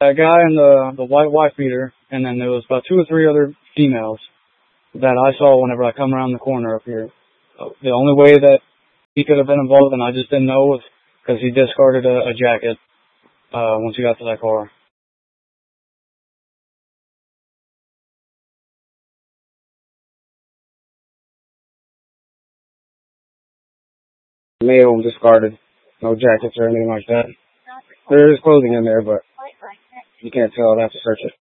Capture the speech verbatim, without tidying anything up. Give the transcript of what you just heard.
That guy in the the white wife beater, and then there was about two or three other females that I saw whenever I come around the corner up here. The only way that he could have been involved, and I just didn't know, was because he discarded a, a jacket uh, once he got to that car. Male discarded, no jackets or anything like that. There is clothing in there, but you can't tell. I'd have to search it.